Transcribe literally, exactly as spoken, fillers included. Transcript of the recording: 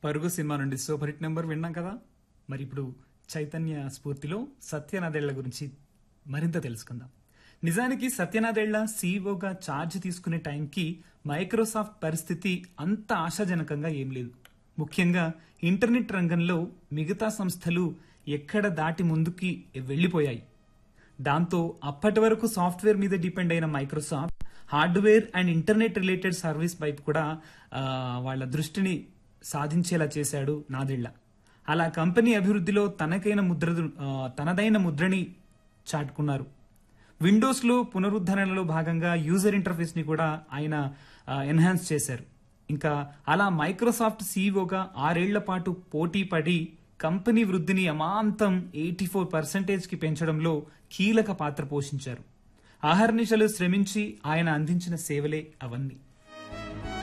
పరుగు సినిమా నుండి super hit number విన్నాం కదా. మరి ఇప్పుడు చైతన్య స్ఫూర్తిలో సత్యనాదేళ్ల గురించి మరింత తెలుసుకుందాం. నిజానికి సత్యనాదేళ్ల సీఈఓగా ఛార్జ్ తీసుకునే టైంకి మైక్రోసాఫ్ట్ పరిస్థితి అంత ఆశాజనకంగా ఏం లేదు. ముఖ్యంగా ఇంటర్నెట్ రంగంలో మిగతా సంస్థలు ఎక్కడ దాటి ముందుకి వెళ్లిపోయాయి. దాంతో అప్పటి వరకు సాఫ్ట్వేర్ మీద డిపెండ్ అయిన Microsoft hardware and internet related service వైపు కూడా ఆ, వాళ్ళ దృష్టిని సాధించేలా చేశాడు నాదెళ్ల. అలా కంపెనీ అభివృద్ధిలో తనకైన ముద్ర ఆ, తనదైన ముద్రని చాటుకున్నారు. విండోస్ లో పునరుద్ధరణలో భాగంగా యూజర్ ఇంటర్ఫేస్ ని కూడా ఆయన ఎన్హాన్స్ చేశారు. ఇంకా అలా మైక్రోసాఫ్ట్ సీఈఓగా ఆరేళ్ల పాటు పోటీ పడి కంపెనీ వృద్ధిని అమాంతం ఎయిటీ ఫోర్ పర్సెంటేజ్ కి పెంచడంలో కీలక పాత్ర పోషించారు. అహర్నిశలు శ్రమించి ఆయన అందించిన సేవలే అవన్నీ.